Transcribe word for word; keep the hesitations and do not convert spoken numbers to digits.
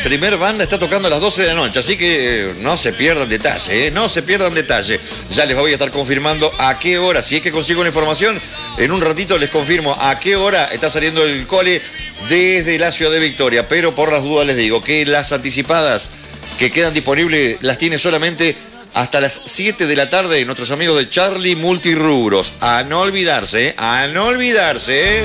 primer banda está tocando a las doce de la noche, así que eh, no se pierdan detalle, eh, no se pierdan detalle. Ya les voy a estar confirmando a qué hora, si es que consigo la información, en un ratito les confirmo a qué hora está saliendo el cole desde la ciudad de Victoria, pero por las dudas les digo que las anticipadas que quedan disponibles las tiene solamente hasta las siete de la tarde nuestros amigos de Charlie Multirubros. A no olvidarse, a no olvidarse.